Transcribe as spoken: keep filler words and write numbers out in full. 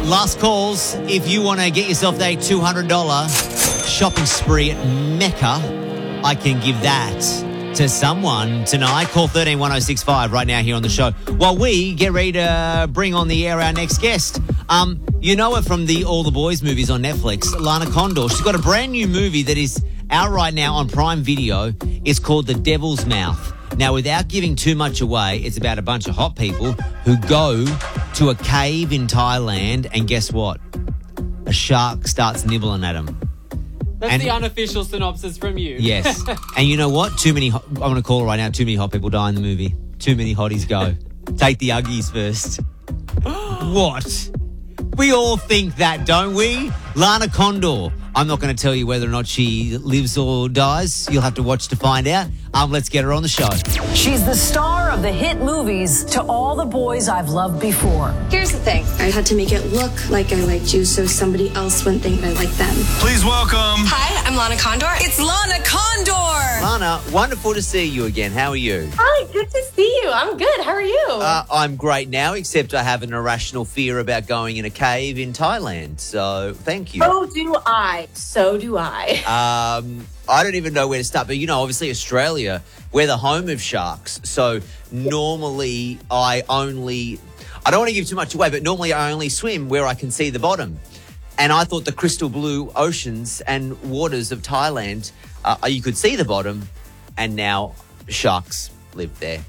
Last calls. If you want to get yourself a two hundred dollars shopping spree at Mecca, I can give that to someone tonight. Call thirteen one oh six five right now here on the show while we get ready to bring on the air our next guest. Um, you know her from the All the Boys movies on Netflix, Lana Condor. She's got a brand new movie that is out right now on Prime Video. It's called The Devil's Mouth. Now, without giving too much away, it's about a bunch of hot people who go to a cave in Thailand, and guess what? A shark starts nibbling at them. That's and, the unofficial synopsis from you. Yes. And you know what? Too many, I'm going to call it right now, too many hot people die in the movie. Too many hotties go. Take the Uggies first. What? We all think that, don't we? Lana Condor. I'm not going to tell you whether or not she lives or dies. You'll have to watch to find out. Um, let's get her on the show. She's the star of the hit movies To All the Boys I've Loved Before. Here's the thing. I had to make it look like I liked you so somebody else wouldn't think I liked them. Please welcome. Hi, I'm Lana Condor. It's Lana Condor! Lana, wonderful to see you again. How are you? Hi, good to see you. I'm good. How are you? Uh, I'm great now, except I have an irrational fear about going in a cave in Thailand. So, thank you. So do I. So do I. Um, I don't even know where to start. But, you know, obviously Australia, we're the home of sharks. So, normally I only... I don't want to give too much away, but normally I only swim where I can see the bottom. And I thought the crystal blue oceans and waters of Thailand, uh, you could see the bottom, and now sharks live there.